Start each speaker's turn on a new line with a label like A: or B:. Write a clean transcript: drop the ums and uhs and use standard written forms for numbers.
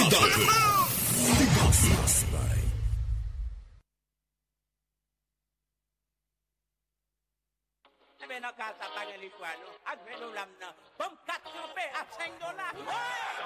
A: Ben nan kal sa pa gen li fwa nou. Ak ven nou lam nan. Bom 4 campé à $5.